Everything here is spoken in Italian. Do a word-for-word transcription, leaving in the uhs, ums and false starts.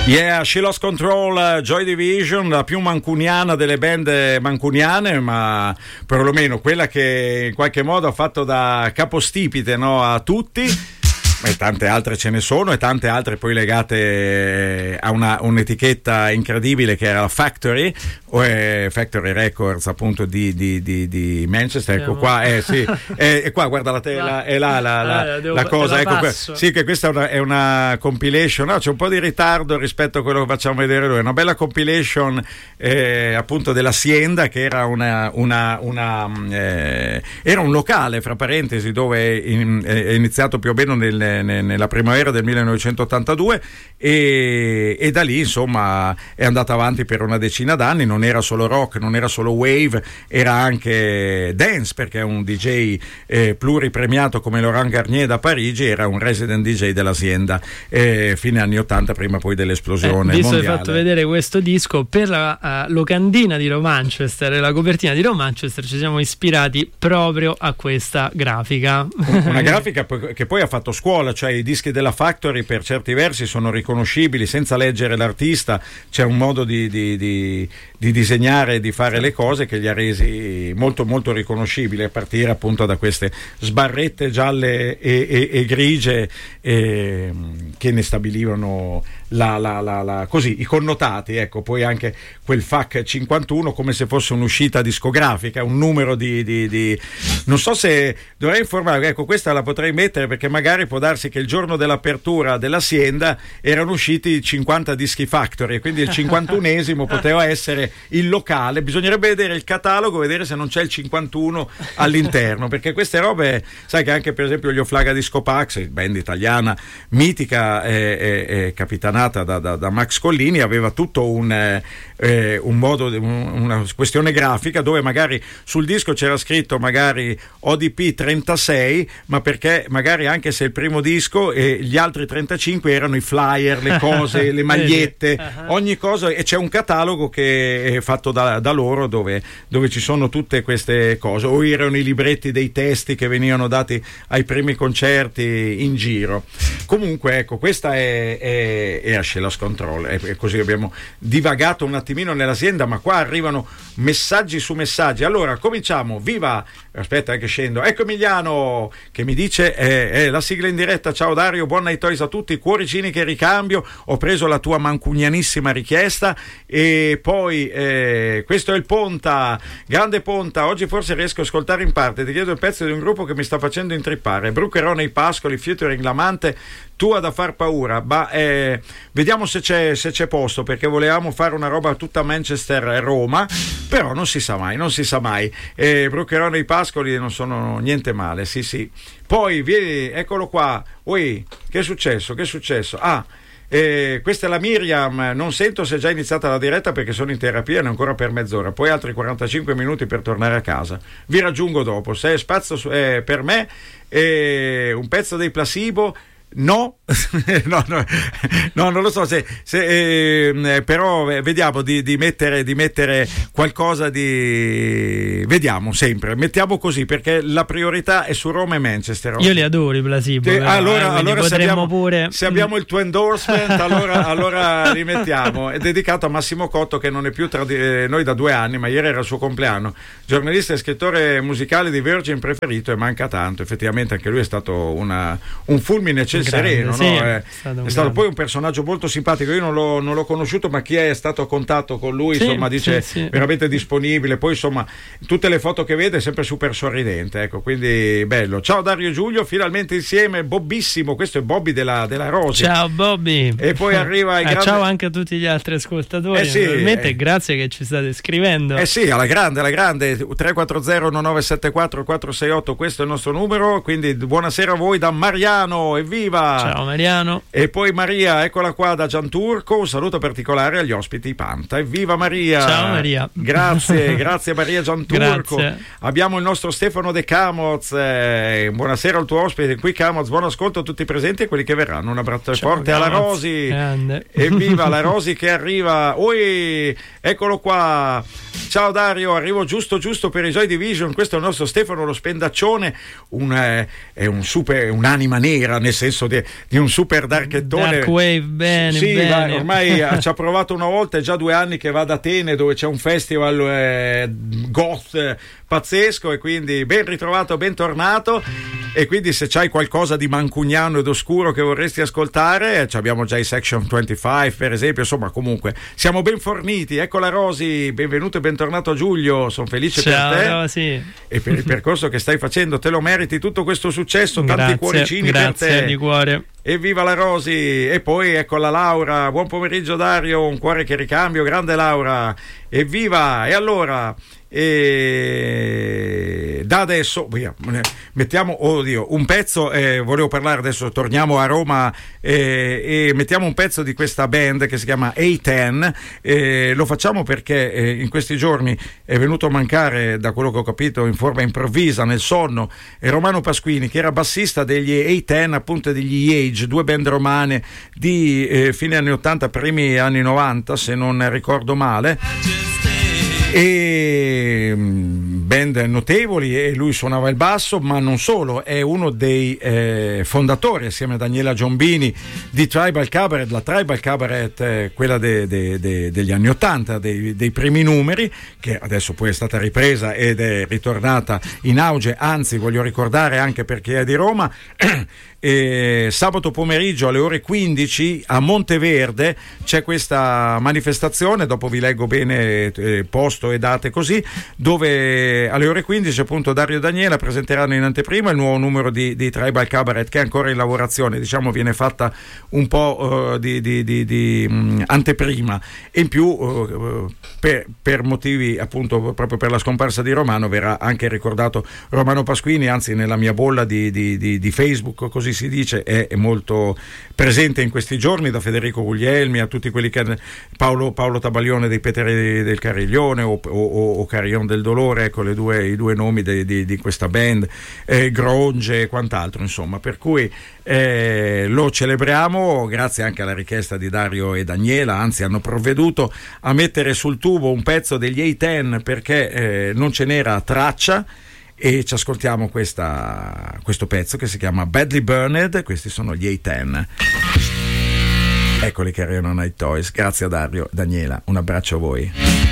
Yeah, She Lost Control, Joy Division, la più mancuniana delle band mancuniane, ma perlomeno quella che in qualche modo ha fatto da capostipite, no, a tutti. E tante altre ce ne sono, e tante altre poi legate a una, un'etichetta incredibile che era la Factory, o è Factory Records, appunto, di, di, di, di Manchester. Ecco qua, eh, sì, è, è qua, guarda la tela, è là la, la, la, la, la cosa, ecco qua. Sì, che questa è una, è una compilation, no, c'è un po' di ritardo rispetto a quello che facciamo vedere noi, è una bella compilation eh, appunto dell'Hacienda, che era una, una, una eh, era un locale, fra parentesi, dove in, è iniziato più o meno nel nella primavera del millenovecentottantadue, e, e da lì insomma è andata avanti per una decina d'anni. Non era solo rock, non era solo wave, era anche dance, perché è un D J eh, pluripremiato come Laurent Garnier da Parigi, era un resident D J dell'Hacienda eh, fine anni ottanta, prima poi dell'esplosione eh, visto mondiale. Hai fatto vedere questo disco per la uh, locandina di Romanchester e la copertina di Romanchester, ci siamo ispirati proprio a questa grafica, una grafica che poi ha fatto scuola, cioè i dischi della Factory per certi versi sono riconoscibili senza leggere l'artista. C'è un modo di, di, di, di disegnare e di fare le cose che li ha resi molto molto riconoscibili, a partire appunto da queste sbarrette gialle e, e, e grigie eh, che ne stabilivano la, la, la, la, così, i connotati. Ecco, poi anche quel F A C cinquantuno come se fosse un'uscita discografica, un numero di, di, di... non so se dovrei informare, ecco, questa la potrei mettere perché magari può darsi che il giorno dell'apertura dell'Hacienda erano usciti cinquanta dischi Factory, e quindi il cinquantunesimo poteva essere il locale. Bisognerebbe vedere il catalogo, vedere se non c'è il cinquantuno all'interno, perché queste robe, sai che anche per esempio gli Oflaga Disco Pax, band italiana mitica eh, eh, eh, capitanata da, da, da Max Collini, aveva tutto un, eh, un modo, un, una questione grafica dove magari sul disco c'era scritto magari O D P trentasei, ma perché magari anche se il primo disco e gli altri trentacinque erano i flyer, le cose, le magliette, ogni cosa, e c'è un catalogo che è fatto da, da loro dove, dove ci sono tutte queste cose, o erano i libretti dei testi che venivano dati ai primi concerti in giro. Comunque ecco, questa è, è, è She Lost Control, e così abbiamo divagato un attimino nell'Hacienda, ma qua arrivano messaggi su messaggi. Allora cominciamo. Viva, aspetta che scendo, ecco Emiliano che mi dice eh, eh, la sigla in diretta. Ciao Dario, buon Night Toys a tutti, cuoricini che ricambio, ho preso la tua mancunianissima richiesta. E poi eh, questo è il Ponta, grande Ponta, oggi forse riesco a ascoltare in parte, ti chiedo il pezzo di un gruppo che mi sta facendo intrippare, Brucherone i Pascoli featuring Lamante, tua da far paura. Ma eh, vediamo se c'è, se c'è posto, perché volevamo fare una roba tutta Manchester e Roma, però non si sa mai, non si sa mai. eh, Brucherone i Pascoli non sono niente male, sì sì. Poi vieni, eccolo qua. Ui, che è successo? Che è successo? Ah, eh, questa è la Miriam. Non sento se è già iniziata la diretta perché sono in terapia, ne ho ancora per mezz'ora, poi altri quarantacinque minuti per tornare a casa. Vi raggiungo dopo. Se è spazio eh, per me, eh, un pezzo dei Placebo. No? no, no, no, non lo so se, se eh, però vediamo di, di mettere di mettere qualcosa di, vediamo sempre, mettiamo così, perché la priorità è su Roma e Manchester. Io li adoro i Placebo, Te, allora, eh, allora se, abbiamo, pure... se abbiamo il tuo endorsement allora, allora li mettiamo. È dedicato a Massimo Cotto, che non è più tra di, eh, noi da due anni, ma ieri era il suo compleanno, giornalista e scrittore musicale di Virgin preferito, e manca tanto. Effettivamente anche lui è stato una, un fulmine cel sereno, sì, no? È, è stato, è stato poi un personaggio molto simpatico. Io non l'ho, non l'ho conosciuto, ma chi è stato a contatto con lui, sì, insomma, dice sì, sì. veramente disponibile. Poi insomma, tutte le foto che vede è sempre super sorridente, ecco, quindi bello. Ciao Dario e Giulio, finalmente insieme, Bobbissimo. Questo è Bobby della, della Rosi. Ciao Bobby. E poi arriva il eh, grande... ciao anche a tutti gli altri ascoltatori, eh sì, naturalmente, eh... grazie che ci state scrivendo. Eh sì, alla grande, alla grande. Tre quattro zero uno nove sette quattro quattro sei otto, questo è il nostro numero. Quindi buonasera a voi da Mariano, evviva. Ciao Mariano. E poi Maria, eccola qua da Gianturco, un saluto particolare agli ospiti Panta. Evviva Maria. Ciao Maria. Grazie, grazie Maria Gianturco. Grazie. Abbiamo il nostro Stefano De Camoz, eh, buonasera al tuo ospite qui Camoz, buon ascolto a tutti i presenti e quelli che verranno. Un abbraccio Ciao, forte Camoz. alla Rosi. Grande. Evviva la Rosi che arriva. Ui, eccolo qua. ciao Dario, arrivo giusto giusto per i Joy Division, questo è il nostro Stefano lo Spendaccione, un, eh, è un super, un'anima nera, nel senso di, di un super darkettone. Dark Wave, bene, sì, bene. Va, ormai ci ha provato una volta, è già due anni che va ad Atene dove c'è un festival eh, goth eh, pazzesco, e quindi ben ritrovato, bentornato. E quindi se c'hai qualcosa di mancuniano ed oscuro che vorresti ascoltare, abbiamo già i Section venticinque per esempio, insomma comunque siamo ben forniti. Eccola Rosy, benvenuto e bentornato Giulio, sono felice Ciao, per te Rosy. E per il percorso che stai facendo, te lo meriti tutto questo successo, tanti grazie, cuoricini grazie per te. Di cuore. Evviva la Rosy! E poi ecco la Laura, buon pomeriggio Dario, un cuore che ricambio, grande Laura, evviva! E allora, e... da adesso via, mettiamo, oddio, un pezzo, eh, volevo parlare adesso, torniamo a Roma eh, e mettiamo un pezzo di questa band che si chiama A dieci, eh, lo facciamo perché eh, in questi giorni è venuto a mancare, da quello che ho capito in forma improvvisa, nel sonno, eh, Romano Pasquini, che era bassista degli A dieci, appunto degli Age, due band romane di eh, fine anni ottanta, primi anni novanta se non ricordo male, e band notevoli, e lui suonava il basso, ma non solo, è uno dei eh, fondatori assieme a Daniela Giombini di Tribal Cabaret, la Tribal Cabaret, eh, quella de, de, de, degli anni ottanta, dei, dei primi numeri, che adesso poi è stata ripresa ed è ritornata in auge, anzi voglio ricordare anche perché è di Roma. E sabato pomeriggio alle ore quindici a Monteverde c'è questa manifestazione, dopo vi leggo bene eh, posto e date così, dove alle ore quindici appunto Dario e Daniela presenteranno in anteprima il nuovo numero di, di Tribal Cabaret, che è ancora in lavorazione, diciamo viene fatta un po' uh, di, di, di, di um, anteprima, e in più uh, per, per motivi appunto proprio per la scomparsa di Romano verrà anche ricordato Romano Pasquini, anzi nella mia bolla di, di, di, di Facebook, così si dice, è molto presente in questi giorni, da Federico Guglielmi a tutti quelli che Paolo, Paolo Tabaglione dei Peteri del Cariglione o, o, o Carillon del Dolore, ecco le due, i due nomi de, di, di questa band, eh, Gronge e quant'altro, insomma, per cui eh, lo celebriamo grazie anche alla richiesta di Dario e Daniela, anzi hanno provveduto a mettere sul tubo un pezzo degli A dieci perché eh, non ce n'era traccia, e ci ascoltiamo questa, questo pezzo che si chiama Badly Burned. Questi sono gli A dieci. Eccoli che erano Night Toys. Grazie a Dario, Daniela, un abbraccio a voi.